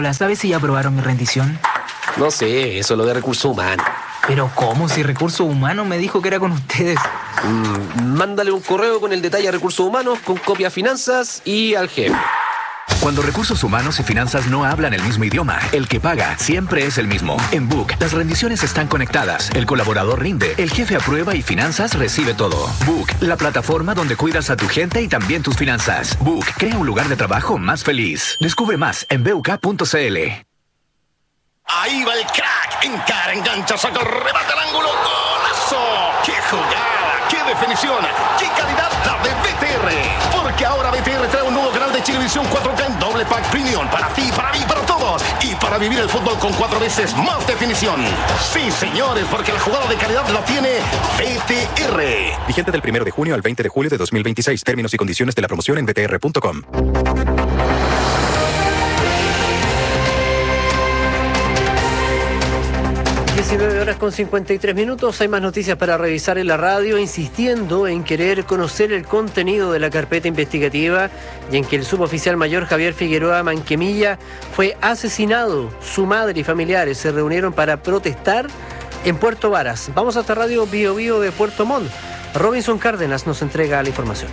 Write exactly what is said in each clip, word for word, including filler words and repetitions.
¿Sabes si ya aprobaron mi rendición? No sé, eso es lo de recursos humanos. ¿Pero cómo? Si Recursos Humanos me dijo que era con ustedes. Mm, mándale un correo con el detalle a Recursos Humanos, con copia a Finanzas y al jefe. Cuando Recursos Humanos y Finanzas no hablan el mismo idioma, el que paga siempre es el mismo. En Book, las rendiciones están conectadas, el colaborador rinde, el jefe aprueba y Finanzas recibe todo. Book, la plataforma donde cuidas a tu gente y también tus finanzas. Book, crea un lugar de trabajo más feliz. Descubre más en b u k punto c l. Ahí va el crack, encara, engancha, saca, remata al ángulo, golazo. ¡Qué jugada! ¡Qué definición! ¡Qué calidad la de B T R! Porque ahora B T R trae un nuevo canal de Chilevisión cuatro K en doble pack premium para ti, para mí, para todos. Y para vivir el fútbol con cuatro veces más definición. Sí, señores, porque la jugada de calidad la tiene B T R. Vigente del primero de junio al veinte de julio de dos mil veintiséis. Términos y condiciones de la promoción en b t r punto com. diecinueve horas con cincuenta y tres minutos. Hay más noticias para revisar en la radio, insistiendo en querer conocer el contenido de la carpeta investigativa y en que el suboficial mayor Javier Figueroa Manquemilla fue asesinado. Su madre y familiares se reunieron para protestar en Puerto Varas. Vamos hasta Radio Bio Bio de Puerto Montt. Robinson Cárdenas nos entrega la información.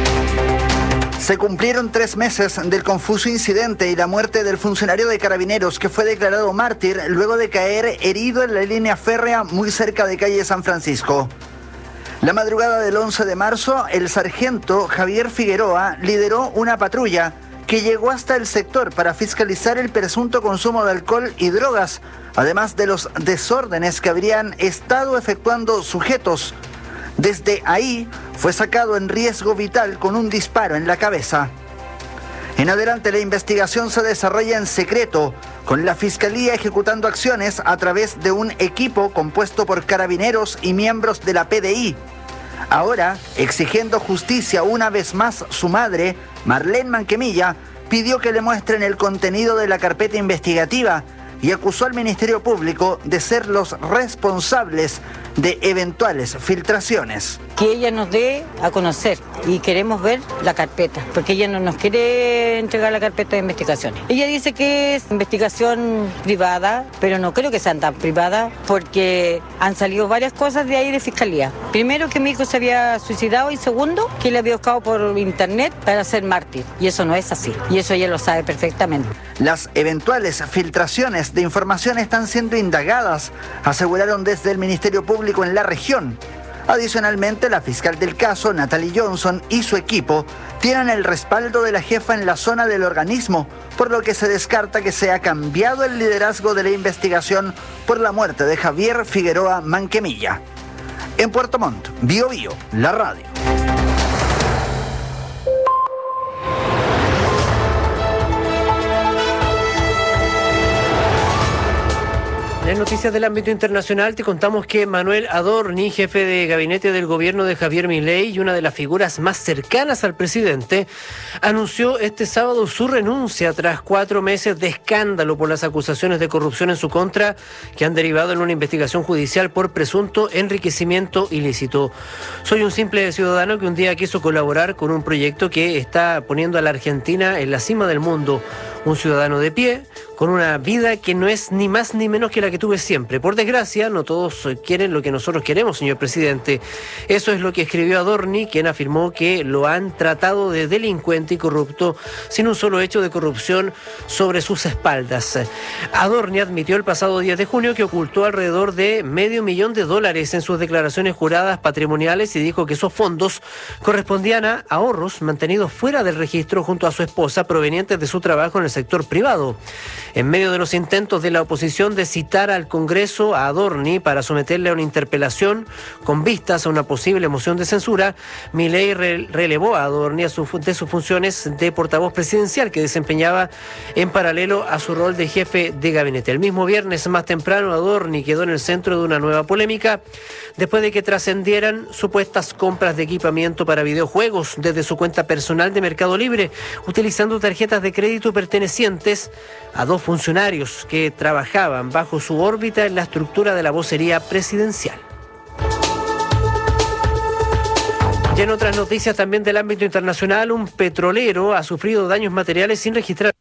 Se cumplieron tres meses del confuso incidente y la muerte del funcionario de Carabineros que fue declarado mártir luego de caer herido en la línea férrea muy cerca de calle San Francisco. La madrugada del once de marzo, el sargento Javier Figueroa lideró una patrulla que llegó hasta el sector para fiscalizar el presunto consumo de alcohol y drogas, además de los desórdenes que habrían estado efectuando sujetos. Desde ahí fue sacado en riesgo vital con un disparo en la cabeza. En adelante la investigación se desarrolla en secreto, con la Fiscalía ejecutando acciones a través de un equipo compuesto por carabineros y miembros de la P D I. Ahora, exigiendo justicia una vez más, su madre, Marlene Manquemilla, pidió que le muestren el contenido de la carpeta investigativa y acusó al Ministerio Público de ser los responsables de eventuales filtraciones. Que ella nos dé a conocer y queremos ver la carpeta, porque ella no nos quiere entregar la carpeta de investigaciones. Ella dice que es investigación privada, pero no creo que sean tan privadas, porque han salido varias cosas de ahí de Fiscalía. Primero, que mi hijo se había suicidado, y segundo, que le había buscado por internet para ser mártir, y eso no es así, y eso ella lo sabe perfectamente. Las eventuales filtraciones de información están siendo indagadas, aseguraron desde el Ministerio Público en la región. Adicionalmente, la fiscal del caso, Natalie Johnson, y su equipo tienen el respaldo de la jefa en la zona del organismo, por lo que se descarta que se ha cambiado el liderazgo de la investigación por la muerte de Javier Figueroa Manquemilla. En Puerto Montt, Bio Bio, la radio. En noticias del ámbito internacional te contamos que Manuel Adorni, jefe de gabinete del gobierno de Javier Milei y una de las figuras más cercanas al presidente, anunció este sábado su renuncia tras cuatro meses de escándalo por las acusaciones de corrupción en su contra que han derivado en una investigación judicial por presunto enriquecimiento ilícito. Soy un simple ciudadano que un día quiso colaborar con un proyecto que está poniendo a la Argentina en la cima del mundo. Un ciudadano de pie, con una vida que no es ni más ni menos que la que tuve siempre. Por desgracia, no todos quieren lo que nosotros queremos, señor presidente. Eso es lo que escribió Adorni, quien afirmó que lo han tratado de delincuente y corrupto sin un solo hecho de corrupción sobre sus espaldas. Adorni admitió el pasado diez de junio que ocultó alrededor de medio millón de dólares en sus declaraciones juradas patrimoniales y dijo que esos fondos correspondían a ahorros mantenidos fuera del registro junto a su esposa provenientes de su trabajo en el sector privado. En medio de los intentos de la oposición de citar al Congreso a Adorni para someterle a una interpelación con vistas a una posible moción de censura, Milei re- relevó a Adorni a su, de sus funciones de portavoz presidencial que desempeñaba en paralelo a su rol de jefe de gabinete. El mismo viernes más temprano, Adorni quedó en el centro de una nueva polémica después de que trascendieran supuestas compras de equipamiento para videojuegos desde su cuenta personal de Mercado Libre, utilizando tarjetas de crédito pertenecientes a dos funcionarios que trabajaban bajo su órbita en la estructura de la vocería presidencial. Y en otras noticias también del ámbito internacional, un petrolero ha sufrido daños materiales sin registrar